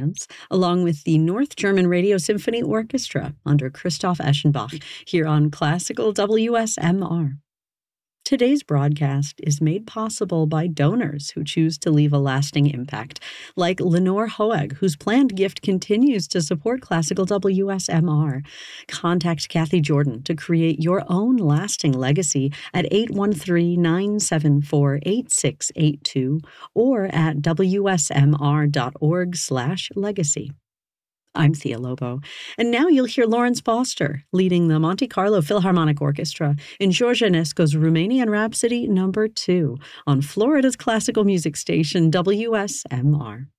Alliance, along with the North German Radio Symphony Orchestra under Christoph Eschenbach, here on Classical WSMR. Today's broadcast is made possible by donors who choose to leave a lasting impact, like Lenore Hoeg, whose planned gift continues to support Classical WSMR. Contact Kathy Jordan to create your own lasting legacy at 813-974-8682 or at wsmr.org/legacy. I'm Thea Lobo, and now you'll hear Lawrence Foster leading the Monte Carlo Philharmonic Orchestra in George Enesco's Romanian Rhapsody No. 2 on Florida's classical music station WSMR.